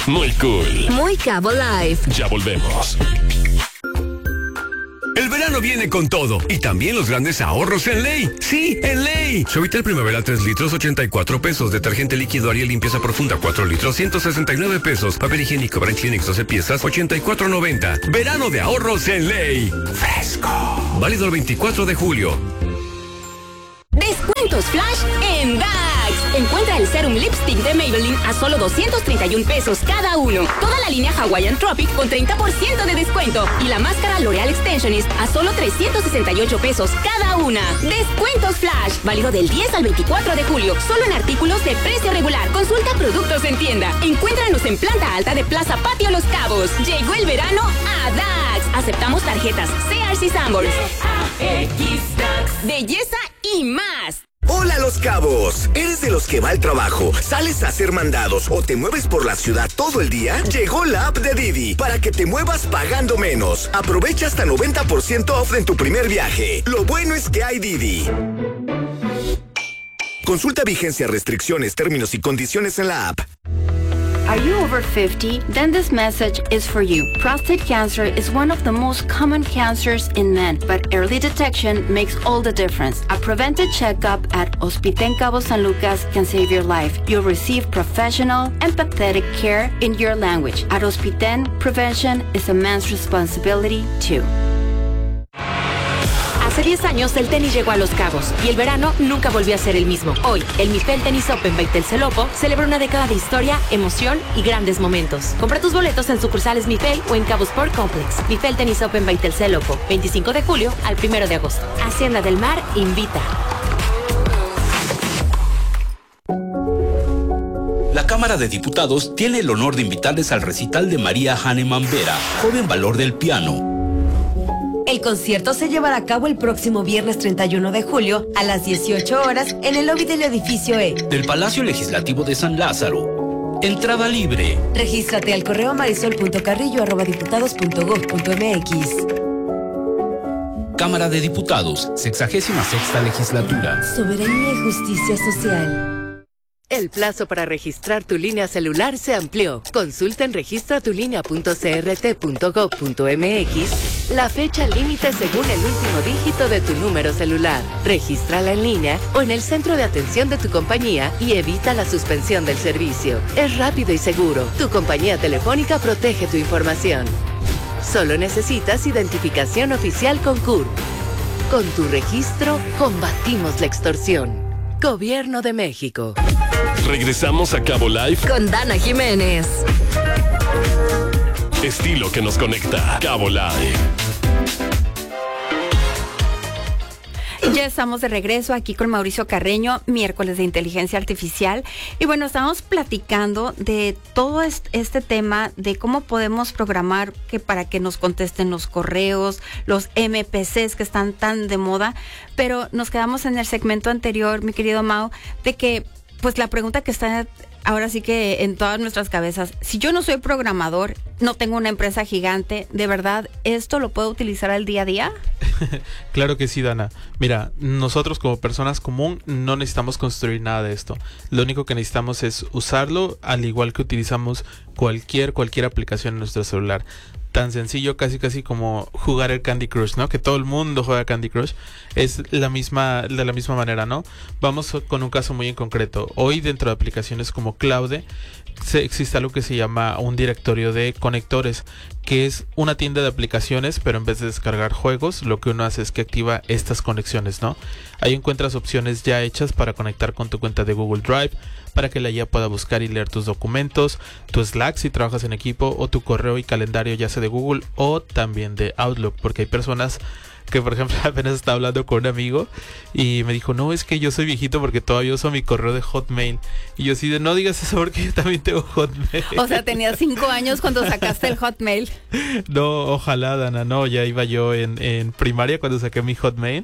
Muy cool. Muy Cabo Life. Ya volvemos. El verano viene con todo y también los grandes ahorros en Ley. Sí, en Ley. Suavitel Primavera 3 litros, 84 pesos. Detergente líquido Ariel limpieza profunda 4 litros, 169 pesos. Papel higiénico Brand Clinics 12 piezas, 84.90. Verano de ahorros en Ley. Fresco. Válido el 24 de julio. Descuentos flash en DAX. Encuentra el Serum Lipstick de Maybelline a solo 231 pesos cada uno. Toda la línea Hawaiian Tropic con 30% de descuento. Y la máscara L'Oreal Extensionist a solo 368 pesos cada una. Descuentos flash. Válido del 10 al 24 de julio. Solo en artículos de precio regular. Consulta productos en tienda. Encuéntranos en planta alta de Plaza Patio Los Cabos. Llegó el verano a DAX. Aceptamos tarjetas CRC Sanborns, Belleza y más. Hola Los Cabos, ¿eres de los que va al trabajo, sales a hacer mandados o te mueves por la ciudad todo el día? Llegó la app de Didi para que te muevas pagando menos. Aprovecha hasta 90% off en tu primer viaje. Lo bueno es que hay Didi. Consulta vigencia, restricciones, términos y condiciones en la app. Are you over 50? Then this message is for you. Prostate cancer is one of the most common cancers in men, but early detection makes all the difference. A preventive checkup at Hospital Cabo San Lucas can save your life. You'll receive professional, empathetic care in your language. At Hospital, prevention is a man's responsibility too. Hace 10 años el tenis llegó a Los Cabos y el verano nunca volvió a ser el mismo. Hoy, el Mifel Tennis Open by Telcelopo celebra una década de historia, emoción y grandes momentos. Compra tus boletos en sucursales Mifel o en Cabo Sport Complex. Mifel Tennis Open by Telcelopo, 25 de julio al 1 de agosto. Hacienda del Mar invita. La Cámara de Diputados tiene el honor de invitarles al recital de María Hahnemann Vera, joven valor del piano. El concierto se llevará a cabo el próximo viernes 31 de julio a las 18 horas en el lobby del edificio E. Del Palacio Legislativo de San Lázaro. Entrada libre. Regístrate al correo marisol.carrillo@diputados.gov.mx. Cámara de Diputados, 66ª legislatura. Soberanía y justicia social. El plazo para registrar tu línea celular se amplió. Consulta en registratulinea.crt.gov.mx la fecha límite según el último dígito de tu número celular. Regístrala en línea o en el centro de atención de tu compañía y evita la suspensión del servicio. Es rápido y seguro. Tu compañía telefónica protege tu información. Solo necesitas identificación oficial con CURP. Con tu registro, combatimos la extorsión. Gobierno de México. Regresamos a Cabo Life con Dana Jiménez. Estilo que nos conecta. Cabo Life. Ya estamos de regreso aquí con Mauricio Carreño, miércoles de inteligencia artificial. Y bueno, estamos platicando de todo este tema de cómo podemos programar para que nos contesten los correos, los MPCs que están tan de moda. Pero nos quedamos en el segmento anterior, mi querido Mau, de que pues la pregunta que está ahora sí que en todas nuestras cabezas, si yo no soy programador, no tengo una empresa gigante, ¿de verdad esto lo puedo utilizar al día a día? Claro que sí, Dana. Mira, nosotros como personas común no necesitamos construir nada de esto. Lo único que necesitamos es usarlo, al igual que utilizamos cualquier aplicación en nuestro celular. Tan sencillo casi como jugar el Candy Crush, ¿no? Que todo el mundo juega Candy Crush. Es de la misma manera, ¿no? Vamos con un caso muy en concreto. Hoy dentro de aplicaciones como Claude existe algo que se llama un directorio de conectores, que es una tienda de aplicaciones, pero en vez de descargar juegos, lo que uno hace es que activa estas conexiones, ¿no? Ahí encuentras opciones ya hechas para conectar con tu cuenta de Google Drive, para que la IA pueda buscar y leer tus documentos, tu Slack si trabajas en equipo, o tu correo y calendario ya sea de Google o también de Outlook, porque hay personas que, por ejemplo, apenas estaba hablando con un amigo y me dijo, no, es que yo soy viejito porque todavía uso mi correo de Hotmail. Y yo así de, no digas eso porque yo también tengo Hotmail. O sea, tenías 5 años cuando sacaste el Hotmail. No, ojalá, Dana, no, ya iba yo en primaria cuando saqué mi Hotmail.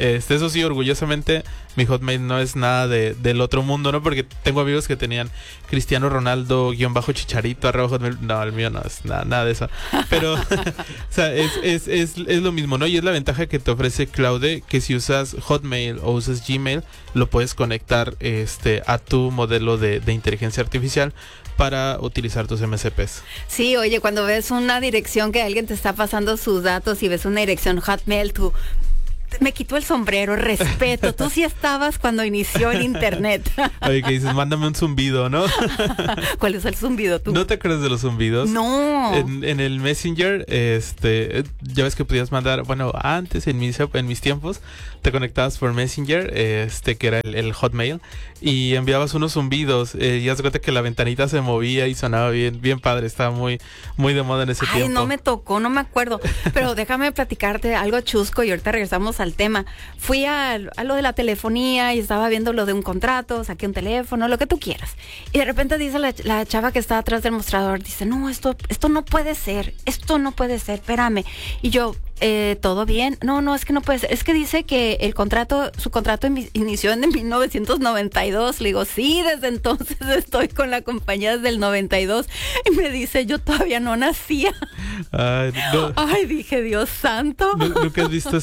Eso sí, orgullosamente, mi Hotmail no es nada del otro mundo, ¿no? Porque tengo amigos que tenían Cristiano Ronaldo _Chicharito @Hotmail. No, el mío no es nada de eso. Pero, o sea, es lo mismo, ¿no? Y es la ventaja que te ofrece Claude, que si usas Hotmail o usas Gmail, lo puedes conectar a tu modelo de inteligencia artificial para utilizar tus MSPs. Sí, oye, cuando ves una dirección que alguien te está pasando sus datos y ves una dirección Hotmail, tú... Me quito el sombrero, respeto. Tú sí estabas cuando inició el internet. Oye, que dices, mándame un zumbido, ¿no? ¿Cuál es el zumbido tú? ¿No te acuerdas de los zumbidos? No. En el Messenger, ya ves que podías mandar, bueno, antes en mis tiempos, te conectabas por Messenger, que era el Hotmail, y enviabas unos zumbidos, y haz de cuenta que la ventanita se movía y sonaba bien padre, estaba muy, muy de moda en ese tiempo. Ay, no me tocó, no me acuerdo. Pero déjame platicarte algo chusco y ahorita regresamos al tema. Fui a lo de la telefonía y estaba viendo lo de un contrato, saqué un teléfono, lo que tú quieras. Y de repente dice la chava que está atrás del mostrador, dice, no, esto no puede ser, espérame. Y yo, ¿todo bien? No, es que no puede ser. Es que dice que su contrato inició en 1992. Le digo, sí, desde entonces estoy con la compañía desde el 92. Y me dice, yo todavía no nacía. Ay, no. Ay, dije, Dios santo. ¿Nunca has visto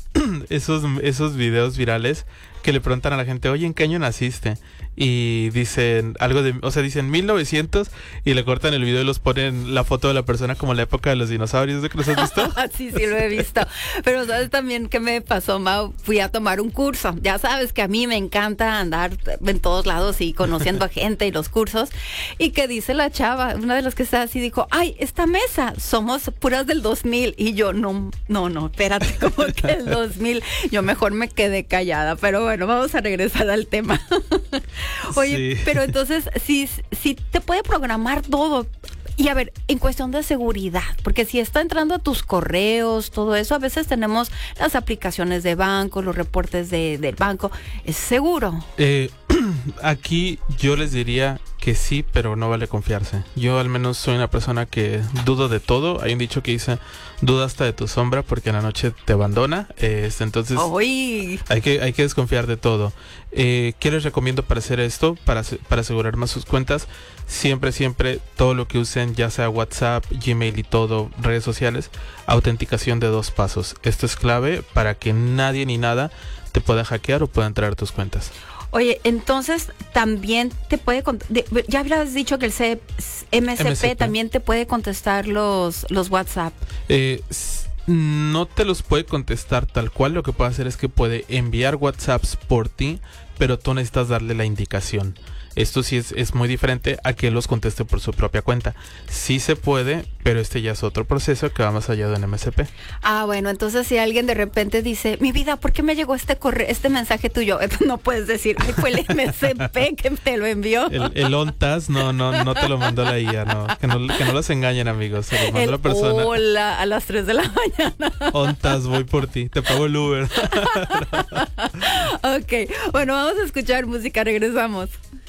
esos videos virales que le preguntan a la gente, oye, ¿en qué año naciste? Y dicen algo dicen 1900 y le cortan el video y los ponen la foto de la persona como la época de los dinosaurios. ¿De que los has visto? Sí, lo he visto. Pero ¿sabes también qué me pasó, Mau? Fui a tomar un curso. Ya sabes que a mí me encanta andar en todos lados y conociendo a gente y los cursos. Y que dice la chava, una de las que está así, dijo, ay, esta mesa, somos puras del 2000. Y yo, no, espérate, como que el 2000. Yo mejor me quedé callada. Pero bueno, vamos a regresar al tema. Oye, sí. Pero entonces, sí te puede programar todo. Y a ver, en cuestión de seguridad, porque si está entrando a tus correos, todo eso, a veces tenemos las aplicaciones de banco, los reportes del banco. ¿Es seguro? Aquí yo les diría que sí, pero no vale confiarse. Yo al menos soy una persona que dudo de todo. Hay un dicho que dice, duda hasta de tu sombra porque en la noche te abandona. Entonces hay que desconfiar de todo. ¿Qué les recomiendo para hacer esto? Para asegurar más sus cuentas. Siempre todo lo que usen, ya sea WhatsApp, Gmail y todo, redes sociales, autenticación de 2 pasos. Esto es clave para que nadie ni nada te pueda hackear o pueda entrar a tus cuentas. Oye, entonces también te puede... ya habías dicho que el MSP también te puede contestar los WhatsApp. No te los puede contestar tal cual. Lo que puede hacer es que puede enviar WhatsApps por ti, pero tú necesitas darle la indicación. Esto sí es muy diferente a que los conteste por su propia cuenta. Sí se puede, pero ya es otro proceso que va más allá de un MSP. Ah, bueno, entonces si alguien de repente dice, mi vida, ¿por qué me llegó este mensaje tuyo? No puedes decir, ay, fue el MSP que te lo envió. El ONTAS, no te lo mandó la IA, no. Que no los engañen, amigos. Se los mandó la persona. Hola, a las 3 de la mañana. ONTAS, voy por ti, te pago el Uber. Ok, bueno, vamos a escuchar música, regresamos.